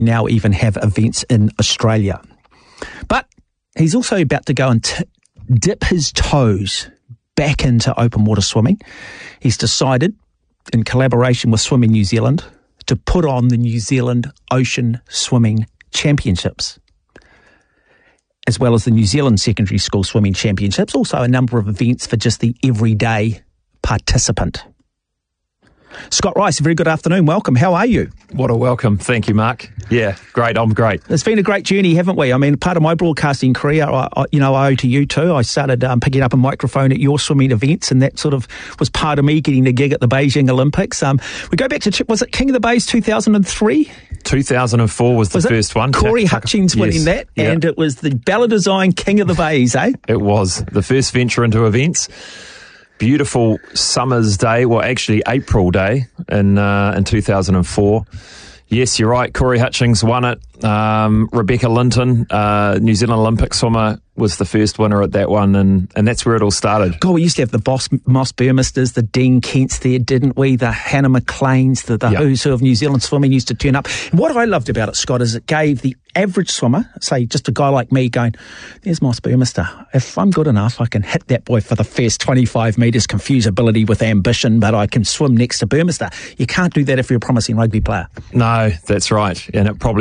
now even have events in Australia. But he's also about to go and dip his toes back into open water swimming. He's decided, in collaboration with Swimming New Zealand, to put on the New Zealand Ocean Swimming Championships, as well as the New Zealand Secondary School Swimming Championships, also a number of events for just the everyday participant. Scott Rice, a very good afternoon. Welcome. How are you? What a welcome. Thank you, Mark. Yeah, great. I'm great. It's been a great journey, haven't we? I mean, part of my broadcasting career, I owe to you too. I started picking up a microphone at your swimming events, and that sort of was part of me getting the gig at the Beijing Olympics. We go back to, was it King of the Bays 2003? 2004 was the first one. Corey Hutchings winning that, and it was the Balladizine King of the Bays, eh? It was the first venture into events. Beautiful summer's day, well, actually April day in 2004. Yes, you're right. Corey Hutchings won it. Rebecca Linton, New Zealand Olympic swimmer, was the first winner at that one, and that's where it all started. God, we used to have the Moss Burmisters, the Dean Kents there, didn't we? The Hannah McLeans, the who's who of New Zealand swimming used to turn up. And what I loved about it, Scott, is it gave the average swimmer, say just a guy like me, going, there's Moss Burmister. If I'm good enough, I can hit that boy for the first 25 metres, confuse ability with ambition, but I can swim next to Burmister. You can't do that if you're a promising rugby player. No, that's right. And it probably